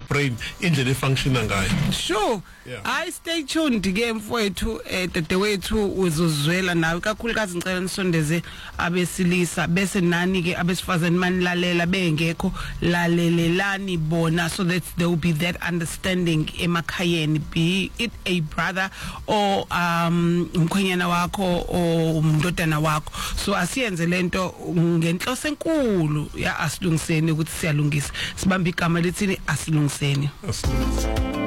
brain indlela efunctiona ngayo. Sure. I stay tuned ke mfowethu dadewethu uzozwela nawe kakhulukazi ngicela nisondeze abesilisa bese nani ke abesifazane manilalela bengekho lalelelani bona so that there will be that understanding emakhayeni, be it a brother or umkhwenyana wakho or umndodana wakho. So asiyenze lento ngenhloso enkulu ya asilungiseni ukuthi siyalungisa sibambe igama lethini asilungiseni.